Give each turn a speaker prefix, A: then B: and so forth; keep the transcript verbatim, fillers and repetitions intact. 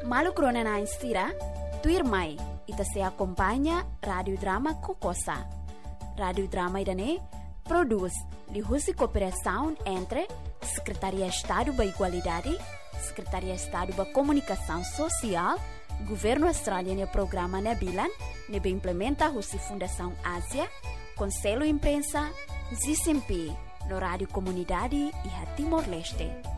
A: Malu krona na instira, tuir mai, ita se acompanha Radio Drama Kokosa. Radio Drama idane produz lihusi cooperação entre Secretaria Estado da Igualdade, Secretaria Estado da Comunicação Social, Governo Australiano e Programa Nabilan, nebe implementa a Fundação Ásia, Conselho Imprensa, Z C M P, no Rádio Comunidade e a Timor-Leste.